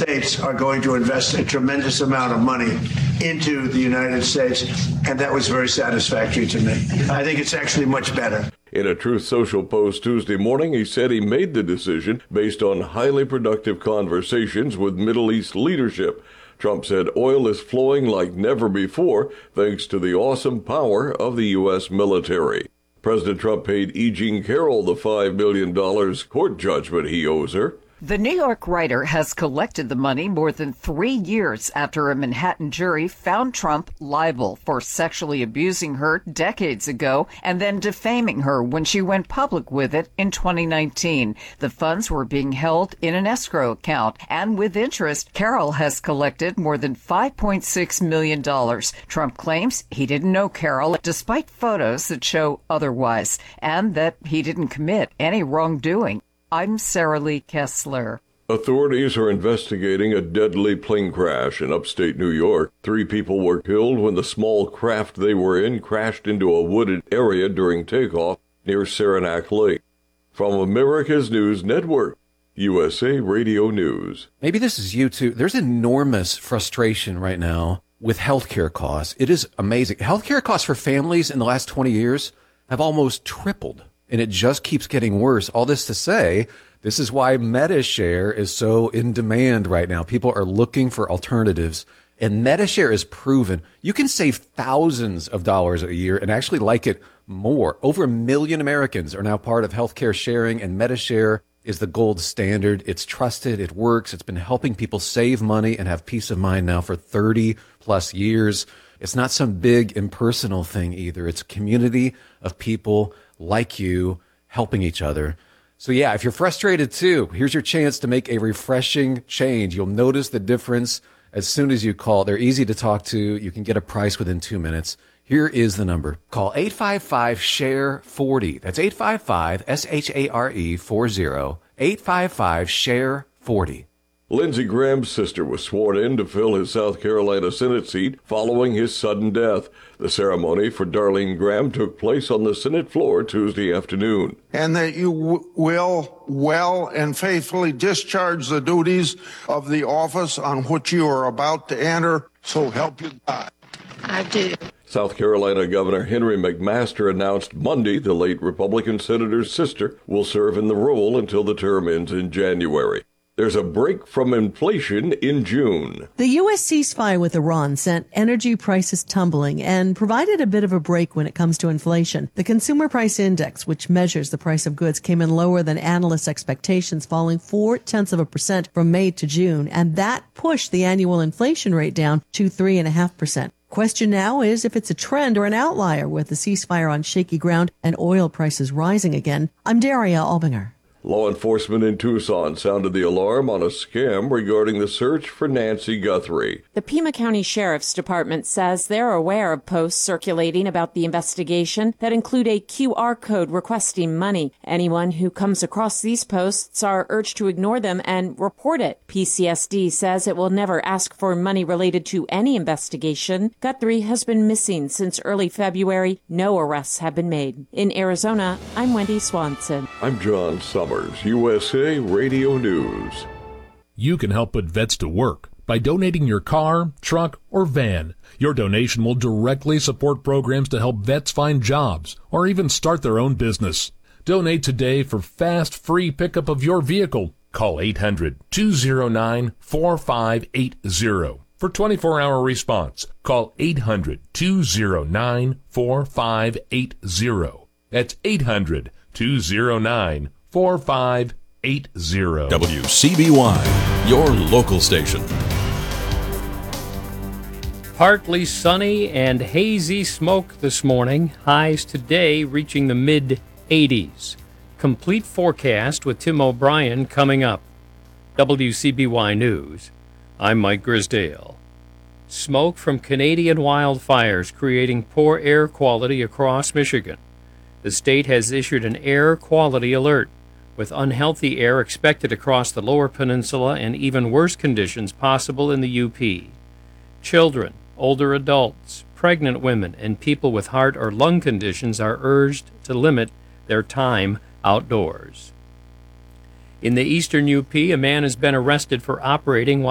states are going to invest a tremendous amount of money into the United States, and that was very satisfactory to me. I think it's actually much better. In a Truth Social post Tuesday morning, he said he made the decision based on highly productive conversations with Middle East leadership. Trump said oil is flowing like never before thanks to the awesome power of the U.S. military. President Trump paid E. Jean Carroll the $5 million court judgment he owes her. The New York writer has collected the money more than 3 years after a Manhattan jury found Trump liable for sexually abusing her decades ago and then defaming her when she went public with it in 2019. The funds were being held in an escrow account, and with interest, Carroll has collected more than $5.6 million. Trump claims he didn't know Carroll, despite photos that show otherwise, and that he didn't commit any wrongdoing. I'm Sarah Lee Kessler. Authorities are investigating a deadly plane crash in upstate New York. 3 people were killed when the small craft they were in crashed into a wooded area during takeoff near Saranac Lake. From America's News Network, USA Radio News. Maybe this is you too. There's enormous frustration right now with healthcare costs. It is amazing. Healthcare costs for families in the last 20 years have almost tripled. And it just keeps getting worse. All this to say, this is why MediShare is so in demand right now. People are looking for alternatives. And MediShare is proven you can save thousands of dollars a year and actually like it more. Over 1 million Americans are now part of healthcare sharing, and MediShare is the gold standard. It's trusted. It works. It's been helping people save money and have peace of mind now for 30 plus years. It's not some big impersonal thing either. It's a community of people like you helping each other. So yeah, if you're frustrated too, here's your chance to make a refreshing change. You'll notice the difference as soon as you call. They're easy to talk to. You can get a price within 2 minutes. Here is the number. Call 855-SHARE-40. That's 855-SHARE-40. 855-SHARE-40. Lindsey Graham's sister was sworn in to fill his South Carolina Senate seat following his sudden death. The ceremony for Darlene Graham took place on the Senate floor Tuesday afternoon. And that you will well and faithfully discharge the duties of the office on which you are about to enter, so help you God. I do. South Carolina Governor Henry McMaster announced Monday the late Republican senator's sister will serve in the role until the term ends in January. There's a break from inflation in June. The U.S. ceasefire with Iran sent energy prices tumbling and provided a bit of a break when it comes to inflation. The Consumer Price Index, which measures the price of goods, came in lower than analysts' expectations, falling 0.4% from May to June, and that pushed the annual inflation rate down to 3.5%. Question now is if it's a trend or an outlier with the ceasefire on shaky ground and oil prices rising again. I'm Daria Albinger. Law enforcement in Tucson sounded the alarm on a scam regarding the search for Nancy Guthrie. The Pima County Sheriff's Department says they're aware of posts circulating about the investigation that include a QR code requesting money. Anyone who comes across these posts are urged to ignore them and report it. PCSD says it will never ask for money related to any investigation. Guthrie has been missing since early February. No arrests have been made. In Arizona, I'm Wendy Swanson. I'm John Summers, USA Radio News. You can help put vets to work by donating your car, truck, or van. Your donation will directly support programs to help vets find jobs or even start their own business. Donate today for fast, free pickup of your vehicle. Call 800-209-4580 for 24-hour response. Call 800-209-4580. That's 800-209-4580. WCBY, your local station. Partly sunny and hazy smoke this morning. Highs today reaching the mid-80s. Complete forecast with Tim O'Brien coming up. WCBY News. I'm Mike Grisdale. Smoke from Canadian wildfires creating poor air quality across Michigan. The state has issued an air quality alert, with unhealthy air expected across the lower peninsula and even worse conditions possible in the UP. Children, older adults, pregnant women, and people with heart or lung conditions are urged to limit their time outdoors. In the eastern UP, a man has been arrested for operating